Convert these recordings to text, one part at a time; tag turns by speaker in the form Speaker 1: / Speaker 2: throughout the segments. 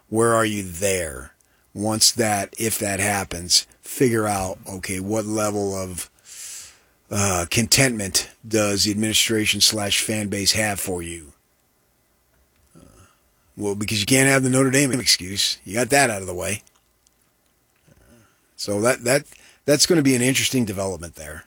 Speaker 1: where are you there? Once that, if that happens, figure out, okay, what level of contentment does the administration / fan base have for you? Well, because you can't have the Notre Dame excuse. You got that out of the way. So that's going to be an interesting development there.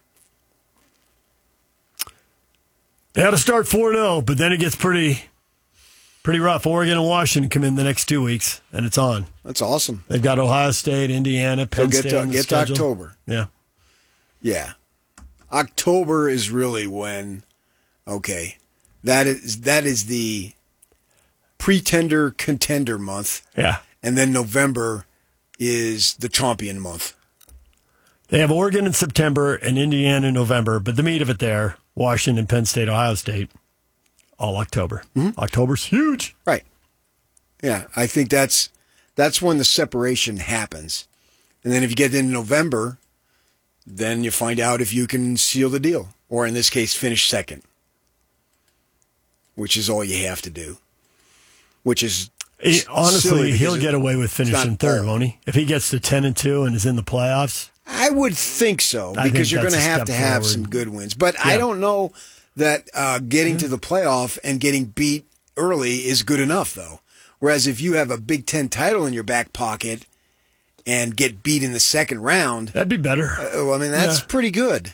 Speaker 2: They had to start 4-0, but then it gets pretty rough. Oregon and Washington come in the next 2 weeks, and it's on.
Speaker 1: That's awesome.
Speaker 2: They've got Ohio State, Indiana, Penn State on the
Speaker 1: get
Speaker 2: schedule.
Speaker 1: to October.
Speaker 2: Yeah.
Speaker 1: Yeah. October is really when, okay, that is the pretender-contender month.
Speaker 2: Yeah.
Speaker 1: And then November is the champion month.
Speaker 2: They have Oregon in September and Indiana in November, but the meat of it there, Washington, Penn State, Ohio State, all October. Mm-hmm. October's huge.
Speaker 1: Right. Yeah, I think that's when the separation happens. And then if you get into November, then you find out if you can seal the deal, or in this case, finish second, which is all you have to do, which is
Speaker 2: honestly, he'll get away with finishing third, won't he? If he gets to 10-2 and is in the playoffs?
Speaker 1: I would think so, because you're going to have some good wins. But yeah. I don't know that getting to the playoff and getting beat early is good enough, though. Whereas if you have a Big Ten title in your back pocket and get beat in the second round,
Speaker 2: that'd be better.
Speaker 1: That's pretty good.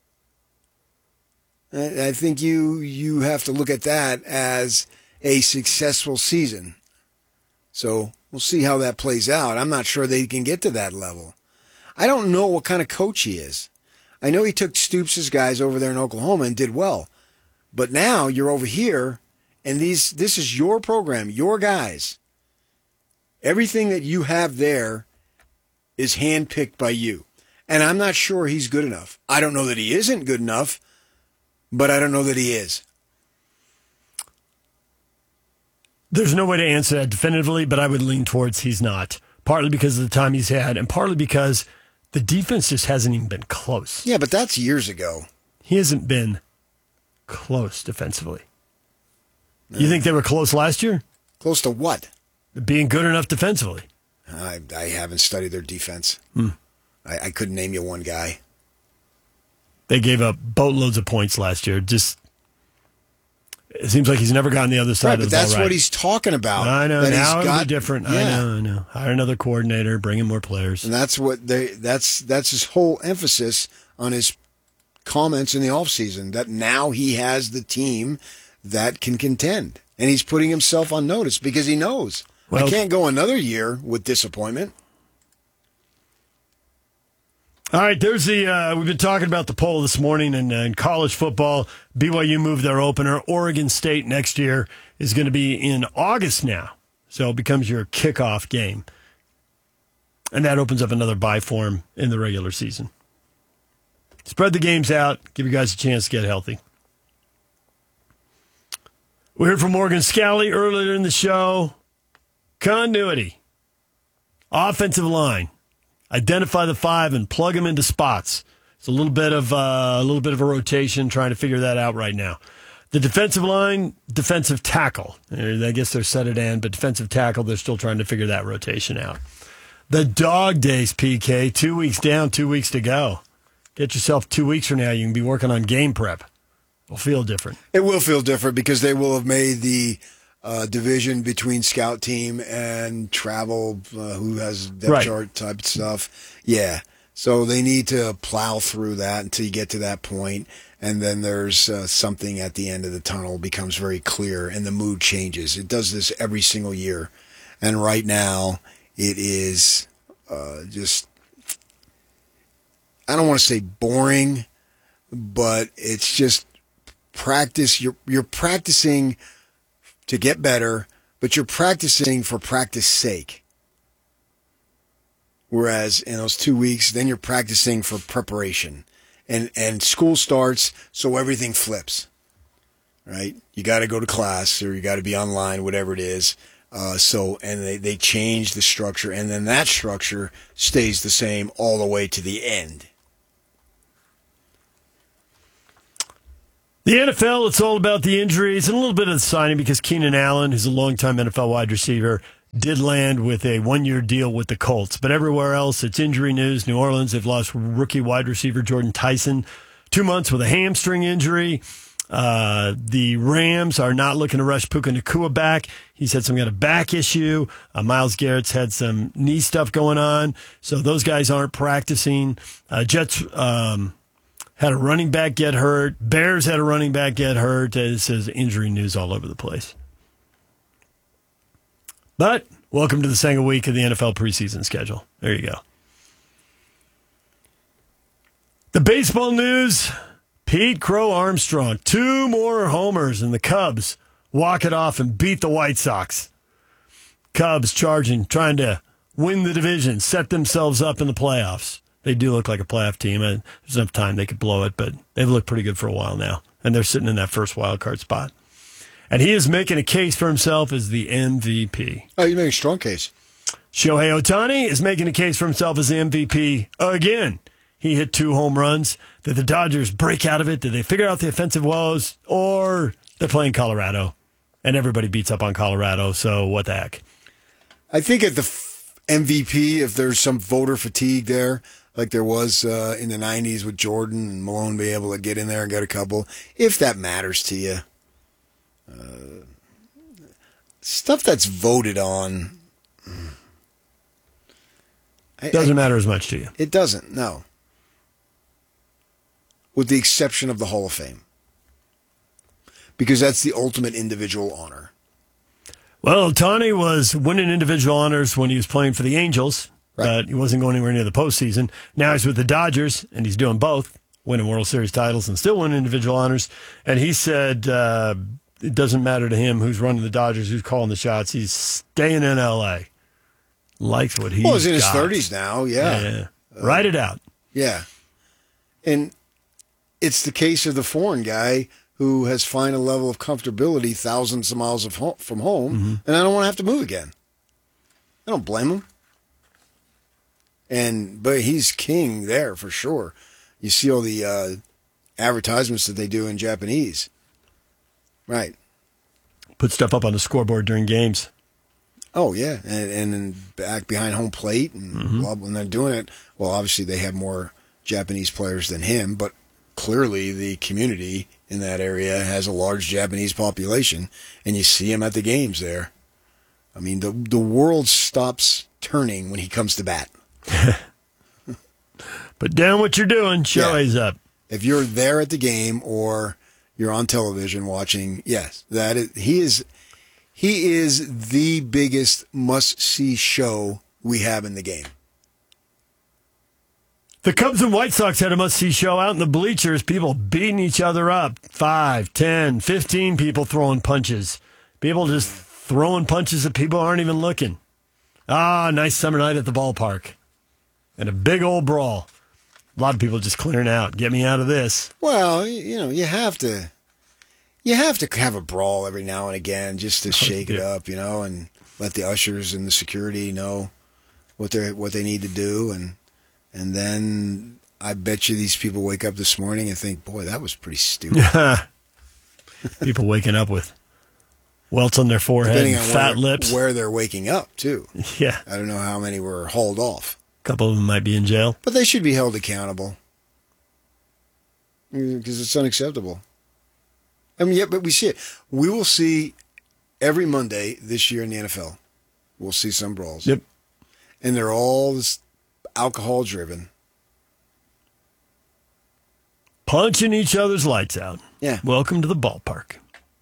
Speaker 1: I think you have to look at that as a successful season. So we'll see how that plays out. I'm not sure they can get to that level. I don't know what kind of coach he is. I know he took Stoops' guys over there in Oklahoma and did well. But now you're over here, and this is your program, your guys. Everything that you have there is handpicked by you. And I'm not sure he's good enough. I don't know that he isn't good enough, but I don't know that he is.
Speaker 2: There's no way to answer that definitively, but I would lean towards he's not. Partly because of the time he's had, and partly because the defense just hasn't even been close.
Speaker 1: Yeah, but that's years ago.
Speaker 2: He hasn't been close defensively. You think they were close last year?
Speaker 1: Close to what?
Speaker 2: Being good enough defensively.
Speaker 1: I haven't studied their defense. I couldn't name you one guy.
Speaker 2: They gave up boatloads of points last year. It seems like he's never gotten the other side of the ball right.
Speaker 1: But that's what he's talking about.
Speaker 2: I know. Now it'll be different. Yeah. I know. Hire another coordinator, bring in more players.
Speaker 1: And that's his whole emphasis on his comments in the offseason, that now he has the team that can contend. And he's putting himself on notice because he knows. I can't go another year with disappointment.
Speaker 2: All right, there's we've been talking about the poll this morning in college football. BYU moved their opener. Oregon State next year is going to be in August now. So it becomes your kickoff game. And that opens up another bye for them in the regular season. Spread the games out. Give you guys a chance to get healthy. We heard from Morgan Scalley earlier in the show. Continuity. Offensive line. Identify the five and plug them into spots. It's a little bit of a rotation, trying to figure that out right now. The defensive line, defensive tackle. I guess they're set it in, but defensive tackle, they're still trying to figure that rotation out. The dog days, PK, 2 weeks down, 2 weeks to go. Get yourself 2 weeks from now, you can be working on game prep. It'll feel different.
Speaker 1: It will feel different because they will have made the division between scout team and travel, who has depth chart type stuff. Yeah. So they need to plow through that until you get to that point. And then there's something at the end of the tunnel becomes very clear and the mood changes. It does this every single year. And right now it is just, I don't want to say boring, but it's just practice. You're practicing to get better, but you're practicing for practice sake. Whereas in those 2 weeks, then you're practicing for preparation. And school starts, so everything flips. Right? You got to go to class or you got to be online, whatever it is. And they change the structure, and then that structure stays the same all the way to the end.
Speaker 2: The NFL, it's all about the injuries and a little bit of the signing because Keenan Allen, who's a longtime NFL wide receiver, did land with a one-year deal with the Colts. But everywhere else, it's injury news. New Orleans, they've lost rookie wide receiver Jordan Tyson, 2 months with a hamstring injury. The Rams are not looking to rush Puka Nacua back. He's had some kind of back issue. Myles Garrett's had some knee stuff going on. So those guys aren't practicing. Jets had a running back get hurt. Bears had a running back get hurt. This is injury news all over the place. But welcome to the second week of the NFL preseason schedule. There you go. The baseball news, Pete Crow Armstrong, 2 more homers, and the Cubs walk it off and beat the White Sox. Cubs charging, trying to win the division, set themselves up in the playoffs. They do look like a playoff team. There's enough time they could blow it, but they've looked pretty good for a while now, and they're sitting in that first wild card spot. And he is making a case for himself as the MVP.
Speaker 1: Oh, you're making a strong case.
Speaker 2: Shohei Ohtani is making a case for himself as the MVP again. He hit 2 home runs. Did the Dodgers break out of it? Did they figure out the offensive woes? Or they're playing Colorado, and everybody beats up on Colorado, so what the heck?
Speaker 1: I think at the MVP, if there's some voter fatigue there, like there was in the 90s with Jordan and Malone be able to get in there and get a couple, if that matters to you. Stuff that's voted on
Speaker 2: doesn't matter as much to you.
Speaker 1: It doesn't, no. With the exception of the Hall of Fame. Because that's the ultimate individual honor.
Speaker 2: Well, Ohtani was winning individual honors when he was playing for the Angels,
Speaker 1: right,
Speaker 2: but he wasn't going anywhere near the postseason. Now he's with the Dodgers, and he's doing both, winning World Series titles and still winning individual honors. And he said it doesn't matter to him who's running the Dodgers, who's calling the shots. He's staying in L.A. Likes what he's got.
Speaker 1: Well, he's in his 30s now, yeah.
Speaker 2: Write it out.
Speaker 1: Yeah. And it's the case of the foreign guy who has found a level of comfortability thousands of miles from home, and I don't want to have to move again. I don't blame him. But he's king there for sure. You see all the advertisements that they do in Japanese. Right.
Speaker 2: Put stuff up on the scoreboard during games.
Speaker 1: Oh, yeah. And then back behind home plate. And when they're doing it, well, obviously they have more Japanese players than him, but clearly the community in that area has a large Japanese population, and you see him at the games there. I mean, the world stops turning when he comes to bat.
Speaker 2: Put down what you're doing. Shohei's up.
Speaker 1: If you're there at the game or you're on television watching, yes, he is the biggest must-see show we have in the game.
Speaker 2: The Cubs and White Sox had a must-see show out in the bleachers. People beating each other up. 5, 10, 15 people throwing punches. People just throwing punches at people who aren't even looking. Nice summer night at the ballpark. And a big old brawl. A lot of people just clearing out. Get me out of this.
Speaker 1: Well, you have to have a brawl every now and again just to shake it up, and let the ushers and the security know what they need to do, and then I bet you these people wake up this morning and think, boy, that was pretty stupid.
Speaker 2: People waking up with welts on their forehead and fat lips.
Speaker 1: Where they're waking up, too.
Speaker 2: Yeah.
Speaker 1: I don't know how many were hauled off.
Speaker 2: A couple of them might be in jail.
Speaker 1: But they should be held accountable. Because it's unacceptable. I mean, yeah, but we see it. We will see every Monday this year in the NFL. We'll see some brawls.
Speaker 2: Yep.
Speaker 1: And they're all alcohol driven.
Speaker 2: Punching each other's lights out.
Speaker 1: Yeah.
Speaker 2: Welcome to the ballpark.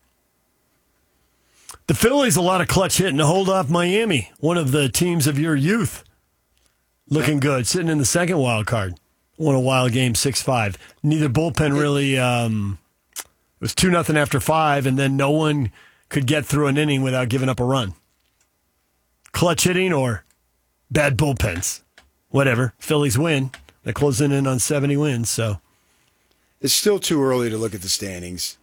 Speaker 2: The Phillies, a lot of clutch hitting to hold off Miami, one of the teams of your youth. Looking good, sitting in the second wild card. Won a wild game 6-5. Neither bullpen really, it was 2-0 after 5, and then no one could get through an inning without giving up a run. Clutch hitting or bad bullpens. Whatever. Phillies win. They're closing in on 70 wins, so.
Speaker 1: It's still too early to look at the standings.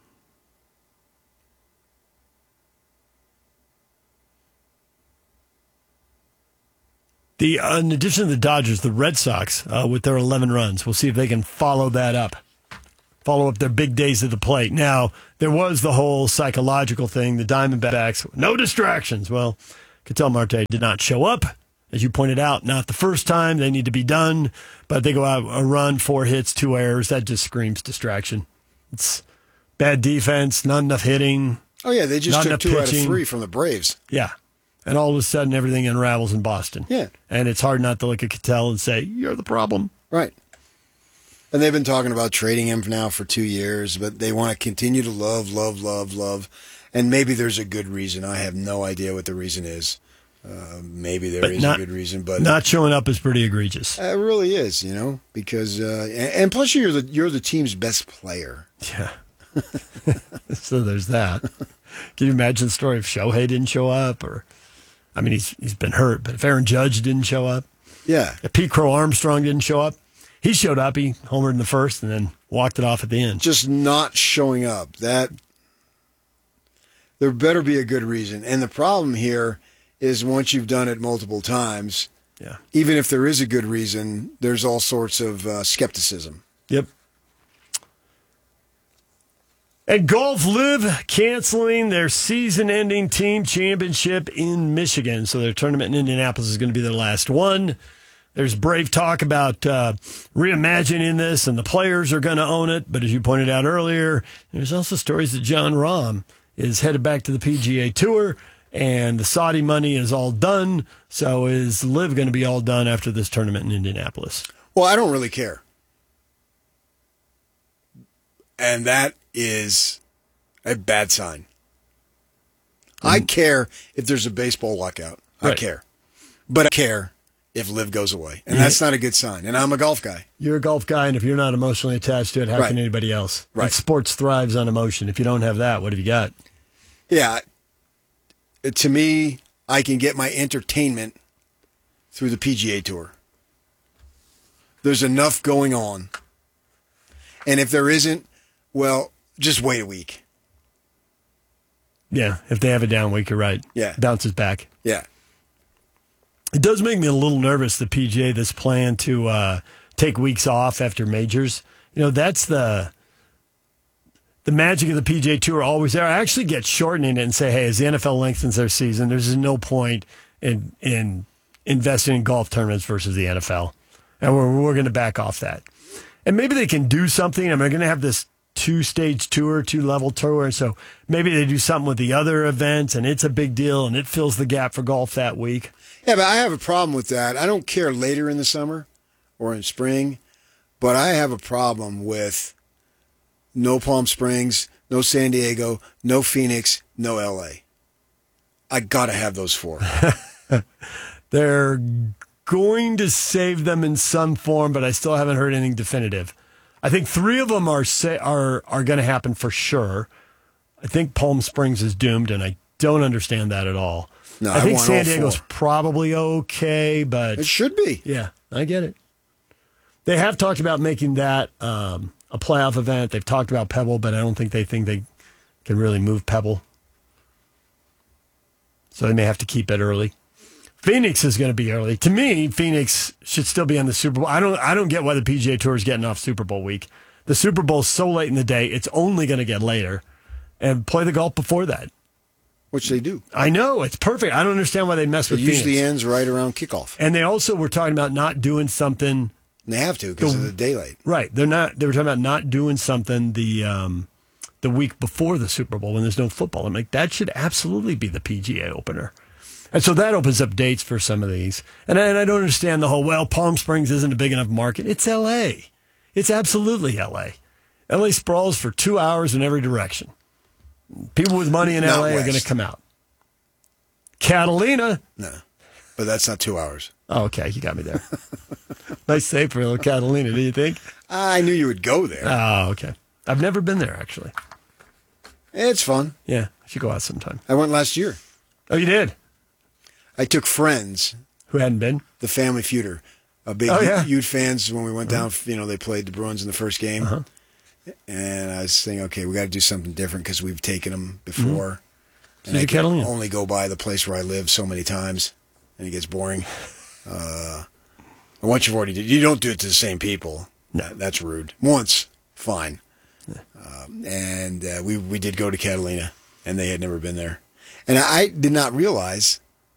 Speaker 2: In addition to the Dodgers, the Red Sox, with their 11 runs, we'll see if they can follow that up. Follow up their big days at the plate. Now, there was the whole psychological thing, the Diamondbacks, no distractions. Well, Ketel Marte did not show up. As you pointed out, not the first time. They need to be done. But they go out a run, 4 hits, 2 errors. That just screams distraction. It's bad defense, not enough hitting.
Speaker 1: Oh, yeah, they just
Speaker 2: not
Speaker 1: took 2
Speaker 2: enough
Speaker 1: out of
Speaker 2: pitching.
Speaker 1: 3 from the Braves.
Speaker 2: Yeah. And all of a sudden, everything unravels in Boston.
Speaker 1: Yeah.
Speaker 2: And it's hard not to look at Ketel and say, you're the problem.
Speaker 1: Right. And they've been talking about trading him now for 2 years, but they want to continue to love. And maybe there's a good reason. I have no idea what the reason is. Maybe there is a good reason, but
Speaker 2: not showing up is pretty egregious.
Speaker 1: It really is, because and plus you're the team's best player.
Speaker 2: Yeah. So there's that. Can you imagine the story if Shohei didn't show up? Or, I mean, he's been hurt, but if Aaron Judge didn't show up,
Speaker 1: yeah,
Speaker 2: if Pete Crow Armstrong didn't show up, he showed up. He homered in the first and then walked it off at the end.
Speaker 1: Just not showing up. That there better be a good reason. And the problem here is once you've done it multiple times,
Speaker 2: yeah,
Speaker 1: even if there is a good reason, there's all sorts of skepticism.
Speaker 2: Yep. And Golf Live canceling their season-ending team championship in Michigan. So their tournament in Indianapolis is going to be their last one. There's brave talk about reimagining this, and the players are going to own it. But as you pointed out earlier, there's also stories that Jon Rahm is headed back to the PGA Tour, and the Saudi money is all done. So is Live going to be all done after this tournament in Indianapolis?
Speaker 1: Well, I don't really care. And that is a bad sign. I care if there's a baseball lockout. I care. But I care if Live goes away. And that's not a good sign. And I'm a golf guy.
Speaker 2: You're a golf guy, and if you're not emotionally attached to it, how can anybody else?
Speaker 1: Right.
Speaker 2: And sports thrives on emotion. If you don't have that, what have you got?
Speaker 1: Yeah. To me, I can get my entertainment through the PGA Tour. There's enough going on. And if there isn't, well, just wait a week.
Speaker 2: Yeah, if they have a down week, you're right.
Speaker 1: Yeah.
Speaker 2: Bounces back.
Speaker 1: Yeah.
Speaker 2: It does make me a little nervous, the PGA, this plan to take weeks off after majors. That's the magic of the PGA Tour always there. I actually get shortening it and say, hey, as the NFL lengthens their season, there's no point in investing in golf tournaments versus the NFL. And we're going to back off that. And maybe they can do something. I mean, they're going to have this 2-stage tour, 2-level tour. And so maybe they do something with the other events, and it's a big deal, and it fills the gap for golf that week.
Speaker 1: Yeah, but I have a problem with that. I don't care later in the summer or in spring, but I have a problem with no Palm Springs, no San Diego, no Phoenix, no LA. I got to have those 4.
Speaker 2: They're going to save them in some form, but I still haven't heard anything definitive. I think 3 of them are going to happen for sure. I think Palm Springs is doomed, and I don't understand that at all.
Speaker 1: No,
Speaker 2: I think
Speaker 1: want
Speaker 2: San
Speaker 1: all
Speaker 2: Diego's
Speaker 1: 4.
Speaker 2: probably okay, but
Speaker 1: It should be.
Speaker 2: Yeah, I get it. They have talked about making that a playoff event. They've talked about Pebble, but I don't think they can really move Pebble. So they may have to keep it early. Phoenix is going to be early. To me, Phoenix should still be on the Super Bowl. I don't get why the PGA Tour is getting off Super Bowl week. The Super Bowl is so late in the day, it's only going to get later. And play the golf before that.
Speaker 1: Which they do.
Speaker 2: I know. It's perfect. I don't understand why they mess with
Speaker 1: It
Speaker 2: Phoenix.
Speaker 1: usually ends right around kickoff.
Speaker 2: And they also were talking about not doing something.
Speaker 1: And they have to because of the daylight.
Speaker 2: Right. They were talking about not doing something the week before the Super Bowl when there's no football. I'm like, that should absolutely be the PGA opener. And so that opens up dates for some of these. And I don't understand the whole, Palm Springs isn't a big enough market. It's L.A. It's absolutely L.A. L.A. sprawls for 2 hours in every direction. People with money in
Speaker 1: Not
Speaker 2: L.A. are
Speaker 1: west.
Speaker 2: going to come out. Catalina.
Speaker 1: No, but that's not 2 hours.
Speaker 2: Oh, okay. You got me there. Nice save for little Catalina, do you think?
Speaker 1: I knew you would go there.
Speaker 2: Oh, okay. I've never been there, actually.
Speaker 1: It's fun.
Speaker 2: Yeah, I should go out sometime.
Speaker 1: I went last year.
Speaker 2: Oh, you did?
Speaker 1: I took friends,
Speaker 2: Who hadn't been?
Speaker 1: the Family Feuder, a big Ute fans when we went down. They played the Bruins in the first game. And I was thinking, okay, we got to do something different because we've taken them before. And I can only go by the place where I live so many times, and it gets boring. And once you've already you don't do it to the same people. No. That's rude. Once, fine. And we did go to Catalina, and they had never been there. And I did not realize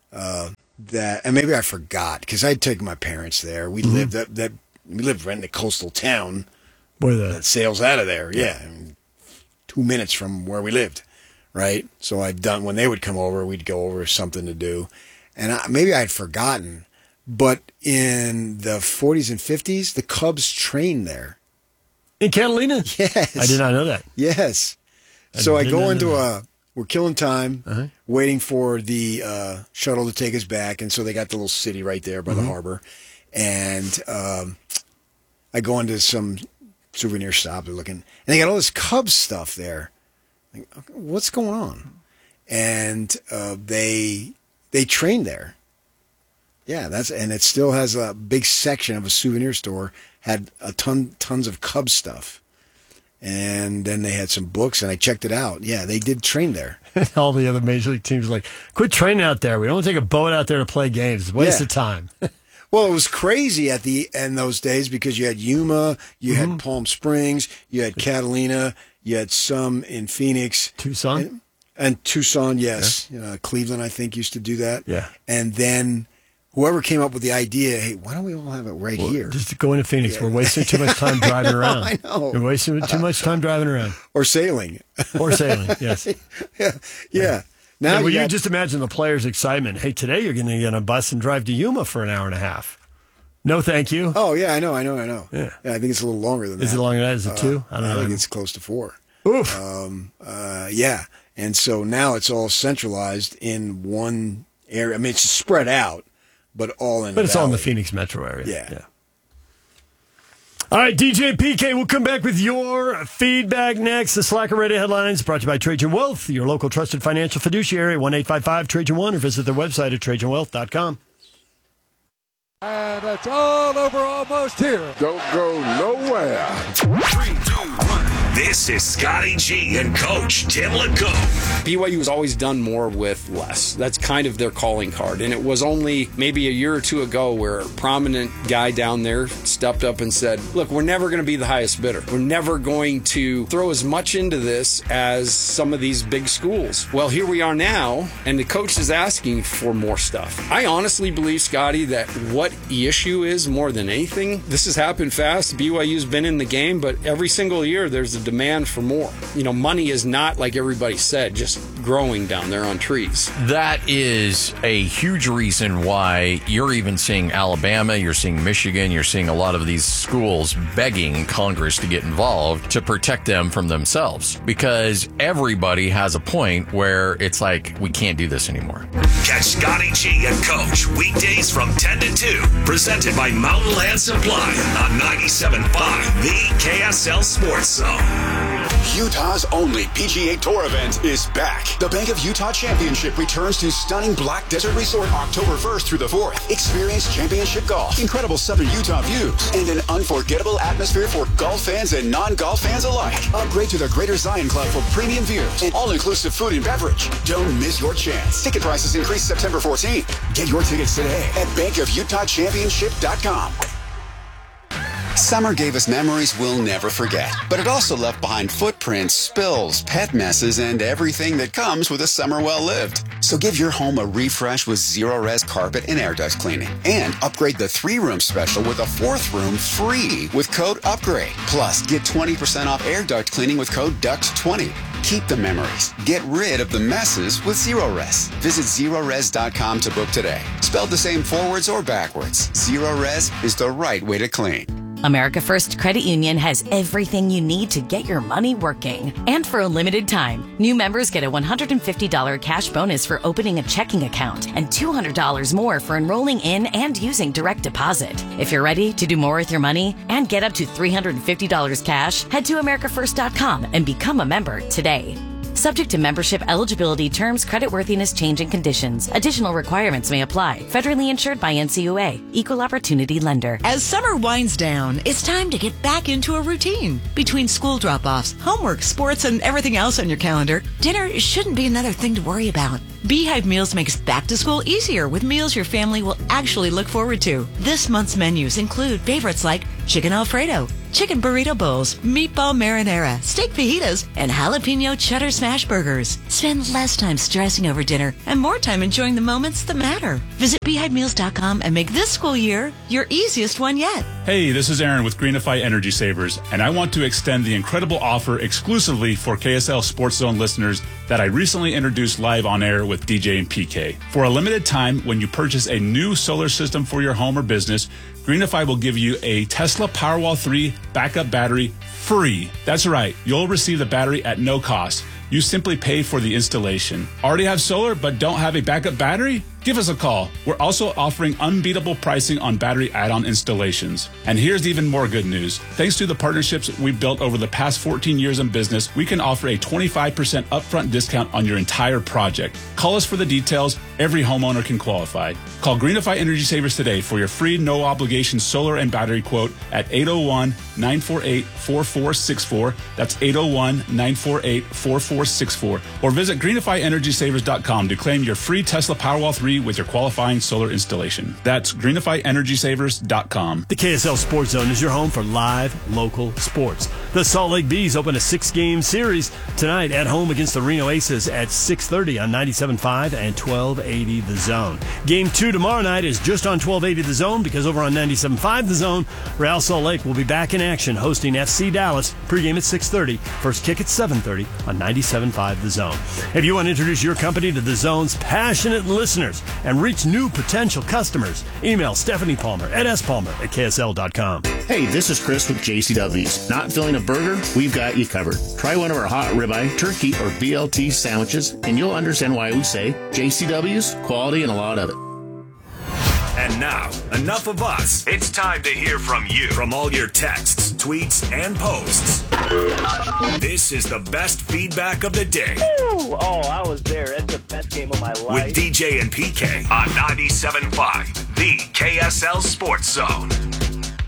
Speaker 1: that, and maybe I forgot because I'd taken my parents there. We lived we lived right in the coastal town that sails out of there. Yeah, 2 minutes from where we lived, right? So when they would come over, we'd go over something to do, and maybe I'd forgotten. But in the 40s and 50s, the Cubs trained there.
Speaker 2: In Catalina?
Speaker 1: Yes.
Speaker 2: I did not know that.
Speaker 1: Yes. So I go into we're killing time, waiting for the shuttle to take us back. And so they got the little city right there by the harbor. And I go into some souvenir shop they're looking. And they got all this Cubs stuff there. Like, okay, what's going on? And they trained there. Yeah, and it still has a big section of a souvenir store, had tons of Cubs stuff. And then they had some books, and I checked it out. Yeah, they did train there.
Speaker 2: All the other major league teams were like, quit training out there. We don't take a boat out there to play games. It's a waste of time.
Speaker 1: Well, it was crazy in those days because you had Yuma, you had Palm Springs, you had Catalina, you had some in Phoenix.
Speaker 2: Tucson?
Speaker 1: And Tucson, yes. Yeah. Cleveland, I think, used to do that.
Speaker 2: Yeah.
Speaker 1: And then whoever came up with the idea, hey, why don't we all have it here?
Speaker 2: Just go into Phoenix. Yeah. We're wasting too much time driving around.
Speaker 1: I know.
Speaker 2: We're wasting too much time driving around.
Speaker 1: Or sailing.
Speaker 2: Yes.
Speaker 1: Yeah. Now
Speaker 2: you just imagine the players' excitement. Hey, today you're going to get on a bus and drive to Yuma for an hour and a half. No, thank you.
Speaker 1: Oh, yeah, I know. Yeah, I think it's a little longer than that.
Speaker 2: Is it longer than that? Is it 2? I don't know.
Speaker 1: I think it's close to 4.
Speaker 2: Oof.
Speaker 1: Yeah. And so now it's all centralized in one area. I mean, it's spread out. But it's all
Speaker 2: in the Phoenix metro area.
Speaker 1: Yeah.
Speaker 2: All right, DJ and PK, we'll come back with your feedback next. The Slacker Radio headlines brought to you by Trajan Wealth, your local trusted financial fiduciary, 1-855-TRAJAN1, or visit their website at TrajanWealth.com.
Speaker 3: And it's all over almost here.
Speaker 4: Don't go nowhere.
Speaker 5: 3, 2, 1. This is Scotty G and Coach Tim LeComb.
Speaker 6: BYU has always done more with less. That's kind of their calling card. And it was only maybe a year or two ago where a prominent guy down there stepped up and said, look, we're never going to be the highest bidder. We're never going to throw as much into this as some of these big schools. Well, here we are now, and the coach is asking for more stuff. I honestly believe, Scotty, that what the issue is more than anything, this has happened fast. BYU's been in the game, but every single year there's a demand for more. Money is not, like everybody said, just growing down there on trees.
Speaker 7: That is a huge reason why you're even seeing Alabama, you're seeing Michigan, you're seeing a lot of these schools begging Congress to get involved to protect them from themselves. Because everybody has a point where it's like, we can't do this anymore.
Speaker 5: Catch Scotty G and Coach weekdays from 10 to 2. Presented by Mountain Land Supply on 97.5, the KSL Sports Zone.
Speaker 8: Utah's only PGA Tour event is back. The Bank of Utah Championship returns to stunning Black Desert Resort October 1st through the 4th. Experience championship golf, incredible southern Utah views, and an unforgettable atmosphere for golf fans and non-golf fans alike. Upgrade to the Greater Zion Club for premium views and all-inclusive food and beverage. Don't miss your chance. Ticket prices increase September 14th. Get your tickets today at bankofutahchampionship.com. Summer gave us memories we'll never forget, but it also left behind footprints, spills, pet messes, and everything that comes with a summer well lived. So give your home a refresh with Zero-Res carpet and air duct cleaning, and upgrade the 3-room special with a 4th room free with code UPGRADE. Plus, get 20% off air duct cleaning with code DUCT20. Keep the memories. Get rid of the messes with Zero-Res. Visit ZeroRes.com to book today. Spelled the same forwards or backwards, Zero-Res is the right way to clean.
Speaker 9: America First Credit Union has everything you need to get your money working. And for a limited time, new members get a $150 cash bonus for opening a checking account and $200 more for enrolling in and using direct deposit. If you're ready to do more with your money and get up to $350 cash, head to AmericaFirst.com and become a member today. Subject to membership eligibility, terms, creditworthiness, change, and conditions. Additional requirements may apply. Federally insured by NCUA. Equal Opportunity Lender.
Speaker 10: As summer winds down, it's time to get back into a routine. Between school drop-offs, homework, sports, and everything else on your calendar, dinner shouldn't be another thing to worry about. Beehive Meals makes back to school easier with meals your family will actually look forward to. This month's menus include favorites like chicken Alfredo, chicken burrito bowls, meatball marinara, steak fajitas, and jalapeno cheddar smash burgers. Spend less time stressing over dinner and more time enjoying the moments that matter. Visit BeehiveMeals.com and make this school year your easiest one yet.
Speaker 11: Hey, this is Aaron with Greenify Energy Savers, and I want to extend the incredible offer exclusively for KSL Sports Zone listeners that I recently introduced live on air with DJ and PK. For a limited time, when you purchase a new solar system for your home or business, Greenify will give you a Tesla Powerwall 3 backup battery free. That's right, you'll receive the battery at no cost. You simply pay for the installation. Already have solar but don't have a backup battery? Give us a call. We're also offering unbeatable pricing on battery add-on installations. And here's even more good news. Thanks to the partnerships we've built over the past 14 years in business, we can offer a 25% upfront discount on your entire project. Call us for the details. Every homeowner can qualify. Call Greenify Energy Savers today for your free no-obligation solar and battery quote at 801-948-4464. That's 801-948-4464. Or visit greenifyenergysavers.com to claim your free Tesla Powerwall 3 with your qualifying solar installation. That's greenifyenergysavers.com.
Speaker 2: The KSL Sports Zone is your home for live local sports. The Salt Lake Bees open a 6-game series tonight at home against the Reno Aces at 6:30 on 97.5 and 1280 The Zone. Game 2 tomorrow night is just on 1280 The Zone because over on 97.5 The Zone, Real Salt Lake will be back in action hosting FC Dallas. Pregame at 6:30. First kick at 7:30 on 97.5 The Zone. If you want to introduce your company to The Zone's passionate listeners and reach new potential customers, email Stephanie Palmer at spalmer@ksl.com.
Speaker 12: Hey, this is Chris with JCW's. Not feeling a burger? We've got you covered. Try one of our hot ribeye, turkey, or BLT sandwiches, and you'll understand why we say JCW's, quality and a lot of it.
Speaker 5: And now, enough of us. It's time to hear from you. From all your texts, tweets, and posts. This is the best feedback of the day.
Speaker 13: Ooh, oh, I was there. It's the best game of my life.
Speaker 5: With DJ and PK on 97.5, the KSL Sports Zone.